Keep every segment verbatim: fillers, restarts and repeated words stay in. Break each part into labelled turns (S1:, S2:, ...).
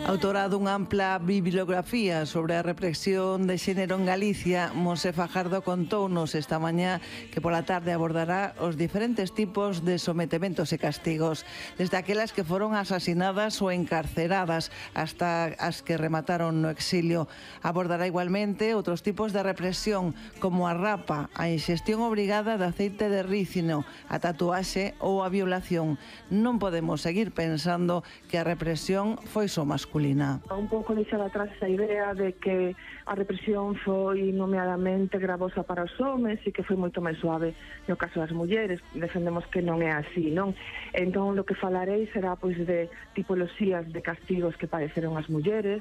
S1: Autora dunha ampla bibliografía sobre a represión de xénero en Galicia, Monse Fajardo contounos esta mañá que pola tarde abordará os diferentes tipos de sometementos e castigos, desde aquelas que foron asasinadas ou encarceradas hasta as que remataron no exilio. Abordará igualmente outros tipos de represión, como a rapa, a inxestión obrigada de aceite de rícino, a tatuaxe ou a violación. Non podemos seguir pensando que a represión foi só masculina.
S2: Un pouco deixada atrás esa idea de que a represión foi nomeadamente gravosa para os homes e que foi moito máis suave no caso das mulleres. Defendemos que non é así, non? Entón, o que falarei será pois de tipoloxías de castigos que padeceron as mulleres.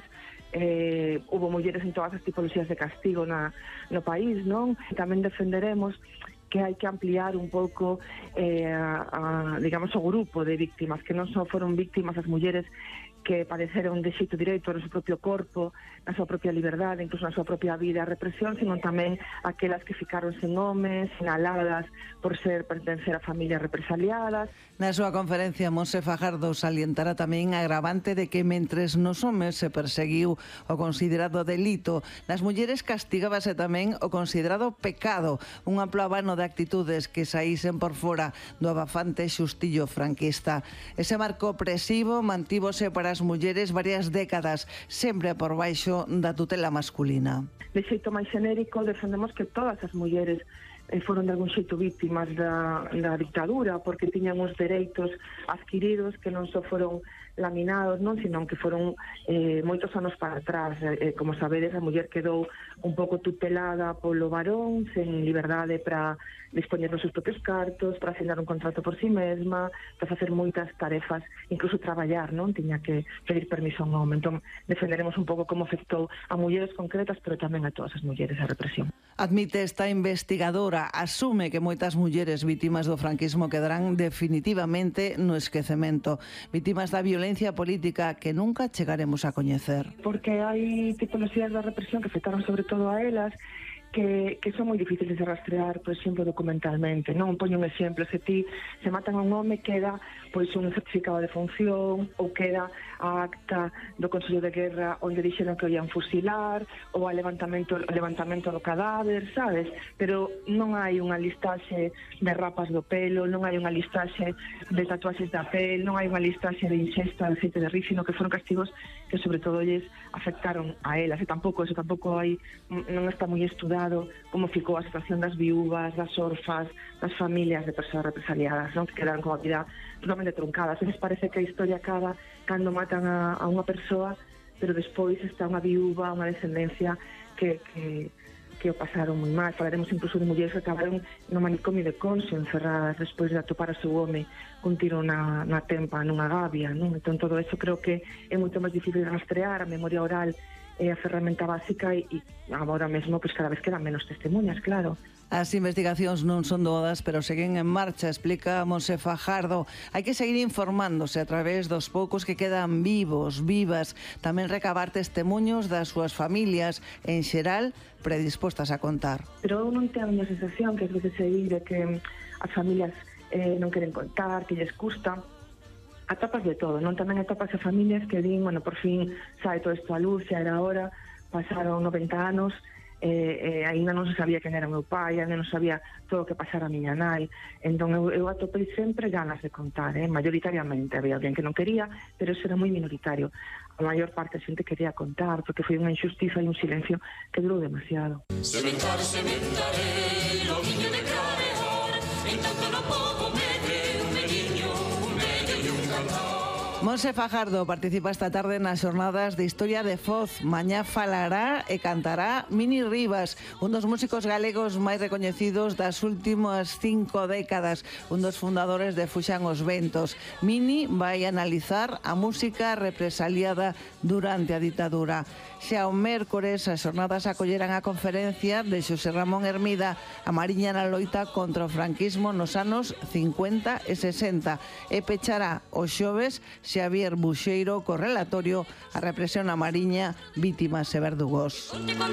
S2: Eh, hubo mulleres en todas as tipoloxías de castigo na, no país, non? E tamén defenderemos que hai que ampliar un pouco eh, a, a, digamos, o grupo de víctimas, que non só foron víctimas as mulleres que padeceron de xeito directo no seu propio corpo, na súa propia liberdade, incluso na súa propia vida a represión, sino tamén aquelas que ficaron sen homes, sinaladas por ser pertencer a familias represaliadas.
S1: Na súa conferencia, Monse Fajardo salientará tamén a agravante de que mentres nos homes se perseguiu o considerado delito, nas mulleres castigábase tamén o considerado pecado, un amplo abano de actitudes que saísen por fora do abafante xustillo franquista. Ese marco opresivo mantívose para as mulleres varias décadas, sempre por baixo da tutela masculina.
S2: De xeito máis xenérico, defendemos que todas as mulleres eh, foron de algún xeito víctimas da, da dictadura, porque tiñan os dereitos adquiridos que non só foron laminados, non, sino que foron eh, moitos anos para atrás. Eh, como sabedes, a muller quedou un pouco tutelada polo varón, sen liberdade para dispoñer nos seus propios cartos, para asignar un contrato por si mesma, para facer moitas tarefas, incluso traballar, non? Tiña que pedir permiso a un home. Entón, defenderemos un pouco como afectou a mulleres concretas, pero tamén a todas as mulleres a represión.
S1: Admite esta investigadora, asume que moitas mulleres vítimas do franquismo quedarán definitivamente no esquecemento, vítimas da violencia política que nunca chegaremos a coñecer.
S2: Porque hai tipoloxías da represión que afectaron sobre todo a elas, que, que son moi difíciles de rastrear, por exemplo, documentalmente, non? Poño un exemplo, se ti se matan a un home, queda pois un certificado de función, ou queda a acta do Consello de Guerra onde dixeron que o ian fusilar, ou a levantamento, levantamento do cadáver, sabes? Pero non hai unha listaxe de rapas do pelo, non hai unha listaxe de tatuaxes da pel, non hai unha listaxe de inxesta de aceite de rícino, que foron castigos que sobre todo lles afectaron a elas, e tampouco, eso tampouco hai, non está moi estudado como ficou a situación das viúvas, das orfas, das familias de persoas represaliadas, non? Que quedaron con a vida totalmente truncada. A veces parece que a historia acaba cando matan a, a unha persoa, pero despois está unha viúva, unha descendencia que, que, que o pasaron moi mal. Falaremos incluso de mulleres que acabaron no manicomio de Conso, encerradas despois de atopar a seu home cun tiro na, na tempa, nunha gavia, non? Entón, todo eso creo que é moito máis difícil de rastrear. A memoria oral é a ferramenta básica e, e agora mesmo pues, cada vez quedan menos testemunhas, claro.
S1: As investigacións non son doadas, pero seguen en marcha, explica Monse Fajardo. Hai que seguir informándose a través dos poucos que quedan vivos, vivas, tamén recabar testemuños das súas familias, en xeral, predispostas a contar.
S2: Pero eu non teño a miña sensación que ás veces se di de que as familias eh, non queren contar, que lles custa. Atopas de todo, non? Tamén atopas a familias que din, bueno, por fin sae todo isto a luz, xa era hora, pasaron noventa anos, eh, eh, ainda non se sabía quen era o meu pai, ainda non sabía todo o que pasara a miña nai. Entón eu, eu atopei sempre ganas de contar, eh? Mayoritariamente, había alguén que non quería, pero eso era moi minoritario. A maior parte da xente quería contar, porque foi unha injustiza e un silencio que durou demasiado.
S3: Sementar, sementaré, lo viño de Cabejar, en tanto no poco medre, un mediño, un medio e un cantar.
S1: Monse Fajardo participa esta tarde nas xornadas de Historia de Foz. Mañá falará e cantará Mini Rivas, un dos músicos galegos máis recoñecidos das últimas cinco décadas, un dos fundadores de Fuxan os Ventos. Mini vai analizar a música represaliada durante a ditadura. Xa o mércores as xornadas acolleran a conferencia de Xosé Ramón Hermida, a Mariña na loita contra o franquismo nos anos cincuenta e sesenta, e pechará o xoves Xavier Buxeiro co relatorio A represión na Mariña, vítimas e verdugos.